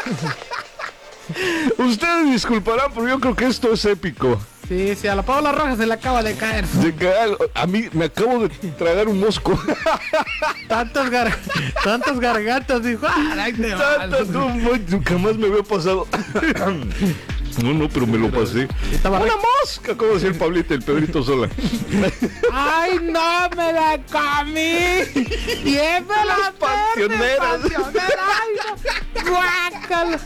Ustedes disculparán, pero yo creo que esto es épico. Sí, a la Paola Rojas se le acaba de caer. A mí me acabo de tragar un mosco. Tantas gargantas, dijo. Nunca más me había pasado. No, pero me lo pasé. ¡Una mosca! Como decía el Pablito, el Pedrito Sola. ¡Ay, no! ¡Me la comí! ¡Bien me la panteoneras! ¡Guácala!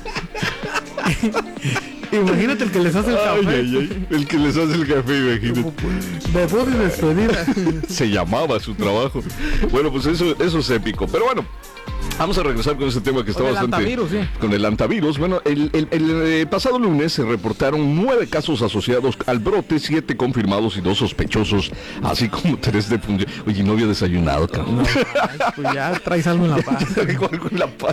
Imagínate el que les hace el café. El que les hace el café, imagínate. Debut y despedida. Se llamaba su trabajo. Bueno, pues eso es épico. Pero bueno, vamos a regresar con ese tema que está bastante... Antivirus, sí. Con el antivirus. Bueno, el pasado lunes se reportaron 9 casos asociados al brote, 7 confirmados y 2 sospechosos, así como 3 defunciones. Oye, no había desayunado, cabrón. No, pues ya traes algo en la paz. Traigo algo en la paz.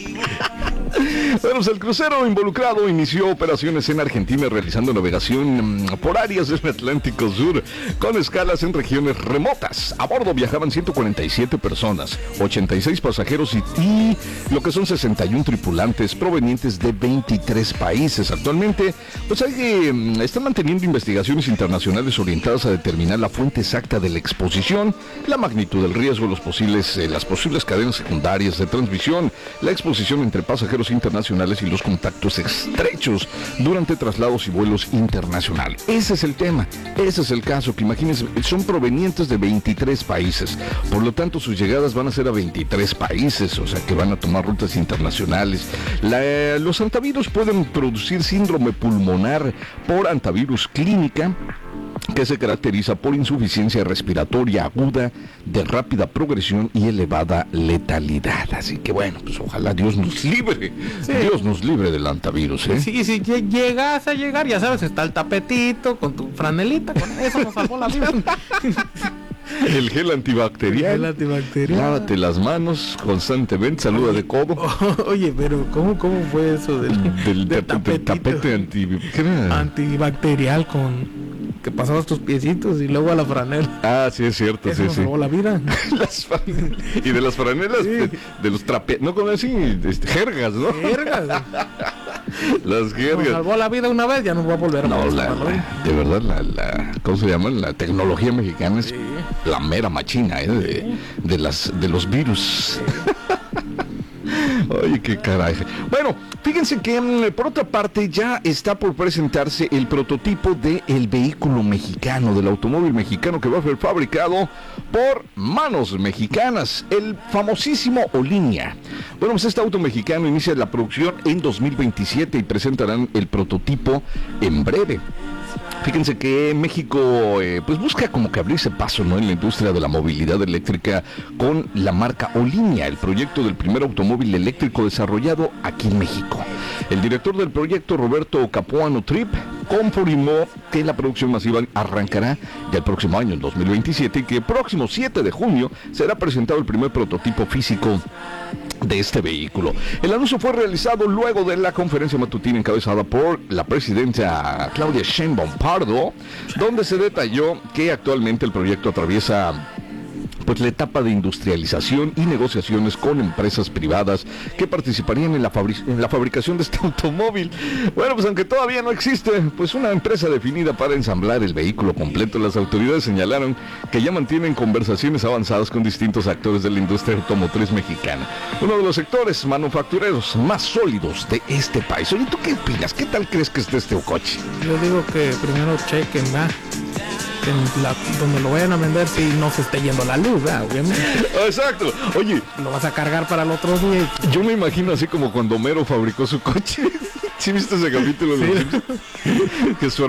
Bueno, pues el crucero involucrado inició operaciones en Argentina realizando navegación por áreas del Atlántico Sur con escalas en regiones remotas. A bordo viajaban 147 personas, 86 pasajeros y lo que son 61 tripulantes provenientes de 23 países. Actualmente, pues están manteniendo investigaciones internacionales orientadas a determinar la fuente exacta de la exposición, la magnitud del riesgo, las posibles cadenas secundarias de transmisión, la exposición entre pasajeros internacionales y los contactos estrechos durante traslados y vuelos internacionales. Ese es el tema, ese es el caso, que imagínense, son provenientes de 23 países, por lo tanto sus llegadas van a ser a 23 países, o sea que van a tomar rutas internacionales. Los antivirus pueden producir síndrome pulmonar por antivirus clínica, que se caracteriza por insuficiencia respiratoria aguda, de rápida progresión y elevada letalidad. Así que bueno, pues ojalá Dios nos libre. Sí. Dios nos libre del antivirus, ¿eh? Sí, si llegas a llegar, ya sabes, está el tapetito con tu franelita, con eso nos salvó la vida. El gel antibacterial. Lávate las manos constantemente, saluda de codo. Oye, pero ¿cómo fue eso del tapete antibacterial con que pasabas tus piecitos y luego a la franela? Ah, sí, es cierto. Eso nos salvó la vida. Y de las franelas, sí. de los no con así, jergas, ¿no? Jergas. Las jergas. Nos salvó la vida una vez, ya no va a volver a pasar. De verdad, ¿cómo se llama? La tecnología mexicana es la mera machina, de los virus. Oye, qué caray. Bueno, fíjense que por otra parte ya está por presentarse el prototipo del vehículo mexicano, del automóvil mexicano que va a ser fabricado por manos mexicanas, el famosísimo Olinia. Bueno, pues este auto mexicano inicia la producción en 2027 y presentarán el prototipo en breve. Fíjense que México pues busca como que abrirse paso, ¿no?, en la industria de la movilidad eléctrica con la marca Olinia, el proyecto del primer automóvil eléctrico desarrollado aquí en México. El director del proyecto, Roberto Capuano Trip, confirmó que la producción masiva arrancará ya el próximo año, en 2027, y que el próximo 7 de junio será presentado el primer prototipo físico de este vehículo. El anuncio fue realizado luego de la conferencia matutina encabezada por la presidenta Claudia Sheinbaum Pardo, donde se detalló que actualmente el proyecto atraviesa pues la etapa de industrialización y negociaciones con empresas privadas que participarían en la fabricación de este automóvil. Bueno, pues aunque todavía no existe pues una empresa definida para ensamblar el vehículo completo, las autoridades señalaron que ya mantienen conversaciones avanzadas con distintos actores de la industria automotriz mexicana, uno de los sectores manufactureros más sólidos de este país. Oye, ¿tú qué opinas? ¿Qué tal crees que esté este coche? Yo digo que primero chequen, donde lo vayan a vender, si no se esté yendo la luz, obviamente. Exacto. Oye, lo vas a cargar para el otro día. Yo me imagino así como cuando Homero fabricó su coche. ¿Sí viste ese capítulo? Sí. Que su